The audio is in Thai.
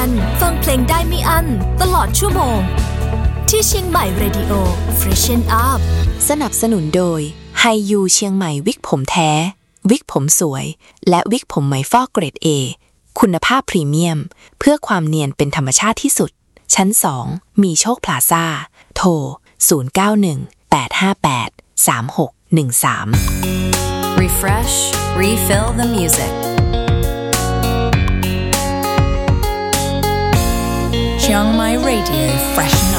ฟังเพลงได้ไม่อั้นตลอดชั่วโมงที่เชียงใหม่เรดิโอ Freshen Up สนับสนุนโดยไฮยูเชียงใหม่วิกผมแท้วิกผมสวยและวิกผมไหมฟอกเกรด A คุณภาพพรีเมียมเพื่อความเนียนเป็นธรรมชาติที่สุดชั้น2มีโชคพลาซ่าโทร0918583613 Refresh, refill the music. Chiang Mai Radio, freshen